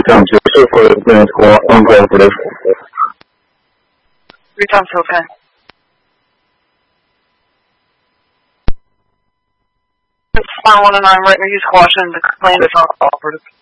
上结束或者变成uncooperative. 3 times okay. It's fine 109, right? Use caution. The complaint is uncooperative.